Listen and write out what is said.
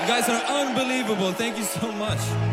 You guys are unbelievable. Thank you so much.